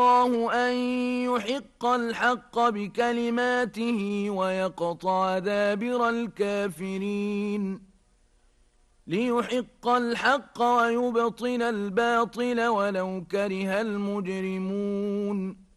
الله أن يحق الحق بكلماته ويقطع دابر الكافرين ليحق الحق ويبطل الباطل ولو كره المجرمون